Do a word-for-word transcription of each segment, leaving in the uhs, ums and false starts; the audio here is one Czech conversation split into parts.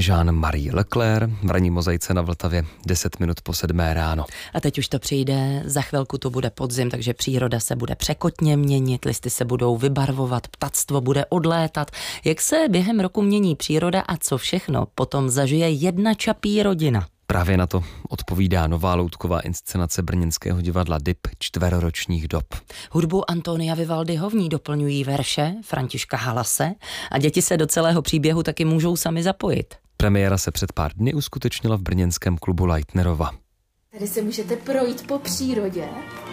Jean-Marie Leclerc, v ranní mozaice na Vltavě deset minut po sedmé ráno. A teď už to přijde, za chvilku to bude podzim, takže příroda se bude překotně měnit, listy se budou vybarvovat, ptactvo bude odlétat. Jak se během roku mění příroda a co všechno potom zažije jedna Čapí rodina? Právě na to odpovídá nová loutková inscenace brněnského divadla D I P čtveroročních dob. Hudbu Antonia Vivaldiho v ní doplňují verše Františka Halase a děti se do celého příběhu taky můžou sami zapojit. Premiéra se před pár dny uskutečnila v brněnském klubu Leitnerova. Tady se můžete projít po přírodě.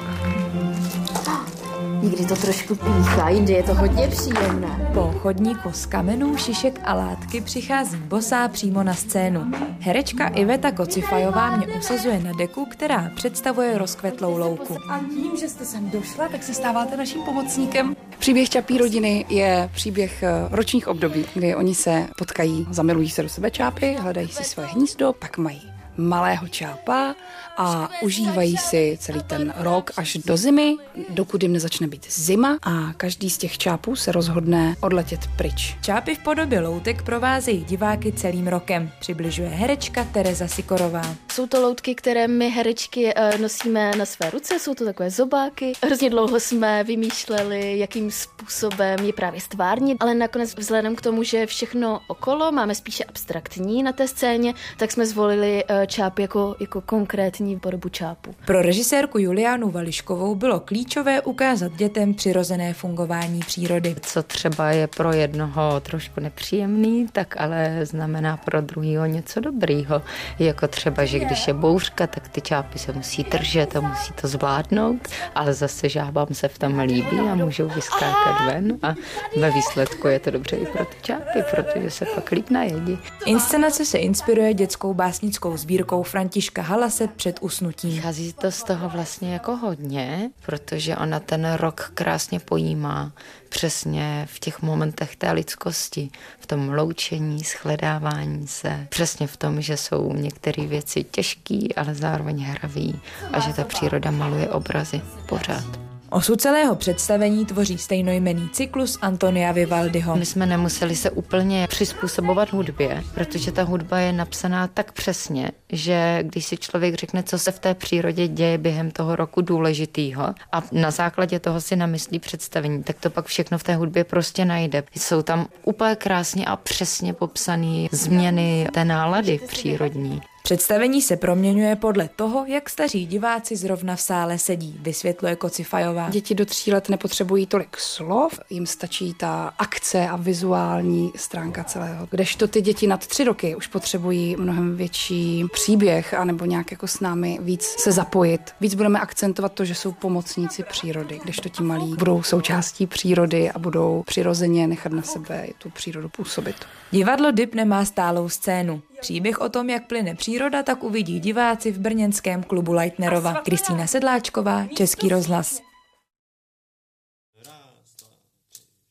Někdy to trošku píchá, jindy je to hodně příjemné. Po chodníku z kamenů, šišek a látky přichází bosá přímo na scénu. Herečka Iveta Kocifajová mě usazuje na deku, která představuje rozkvetlou louku. A tím, že jste sem došla, tak se stáváte naším pomocníkem. Příběh Čapí rodiny je příběh ročních období, kdy oni se potkají, zamilují se do sebe čápy, hledají si svoje hnízdo, pak mají malého čápa a užívají si celý ten rok až do zimy, dokud jim nezačne být zima a každý z těch čápů se rozhodne odletět pryč. Čápy v podobě loutek provázejí diváky celým rokem, přibližuje herečka Tereza Sikorová. Jsou to loutky, které my herečky nosíme na své ruce, jsou to takové zobáky. Hrozně dlouho jsme vymýšleli, jakým způsobem je právě stvárnit, ale nakonec vzhledem k tomu, že všechno okolo máme spíše abstraktní na té scéně, tak jsme zvolili čápy jako, jako konkrétní podobu čápu. Pro režisérku Juliánu Vališkovou bylo klíčové ukázat dětem přirozené fungování přírody. Co třeba je pro jednoho trošku nepříjemný, tak ale znamená pro druhýho něco dobrýho. Jako třeba, že když je bouřka, tak ty čápy se musí držet a musí to zvládnout, ale zase žábám se v tom líbí a můžou vyskákat ven a ve výsledku je to dobře i pro ty čápy, protože se pak líp najedí. Inscenace se inspiruje dětskou básnickou sbírkou Františka Halase Před usnutím. Vychází to z toho vlastně jako hodně, protože ona ten rok krásně pojímá přesně v těch momentech té lidskosti, v tom loučení, shledávání se, přesně v tom, že jsou některé věci těžký, ale zároveň hravý a že ta příroda maluje obrazy pořád. Osud celého představení tvoří stejnojmenný cyklus Antonia Vivaldiho. My jsme nemuseli se úplně přizpůsobovat hudbě, protože ta hudba je napsaná tak přesně, že když si člověk řekne, co se v té přírodě děje během toho roku důležitýho a na základě toho si namyslí představení, tak to pak všechno v té hudbě prostě najde. Jsou tam úplně krásně a přesně popsané změny té nálady přírodní. Představení se proměňuje podle toho, jak staří diváci zrovna v sále sedí, vysvětluje Kocifajová. Děti do tří let nepotřebují tolik slov, jim stačí ta akce a vizuální stránka celého. Kdežto ty děti nad tři roky už potřebují mnohem větší příběh anebo nějak jako s námi víc se zapojit. Víc budeme akcentovat to, že jsou pomocníci přírody, kdežto ti malí budou součástí přírody a budou přirozeně nechat na sebe tu přírodu působit. Divadlo D I P nemá stálou scénu. Příběh o tom, jak plyne příroda, tak uvidí diváci v brněnském klubu Leitnerova. Kristýna Sedláčková, Český rozhlas.